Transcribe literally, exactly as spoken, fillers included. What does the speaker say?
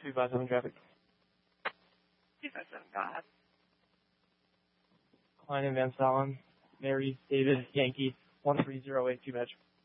two five seven traffic. two five seven, go ahead. Klein and Van Stallen, Mary, David, Yankee, one three zero eight two match.